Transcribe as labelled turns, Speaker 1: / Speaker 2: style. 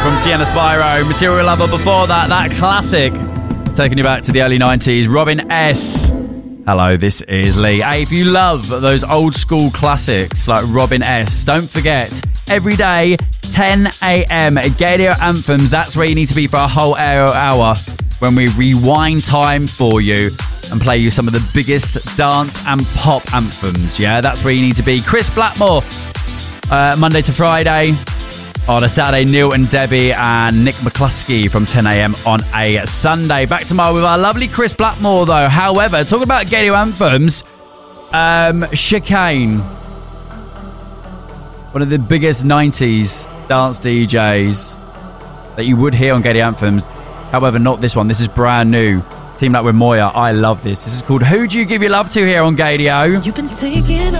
Speaker 1: from Sienna Spyro. Material Lover before that. That classic. Taking you back to the early 90s. Robin S. Hello, this is Lee. Hey, if you love those old school classics like Robin S., don't forget, every day, 10 a.m. at Gadio Anthems. That's where you need to be for a whole hour when we rewind time for you and play you some of the biggest dance and pop anthems. Yeah, that's where you need to be. Chris Blackmore, Monday to Friday. On a Saturday, Neil and Debbie and Nick McCluskey from 10 a.m. on a Sunday. Back tomorrow with our lovely Chris Blackmore, though. However, talking about Gadio Anthems, Chicane, one of the biggest 90s dance DJs that you would hear on Gadio Anthems. However, not this one. This is brand new. Teamed up with Moya. I love this. This is called Who Do You Give Your Love To here on Gadio.
Speaker 2: You've been taking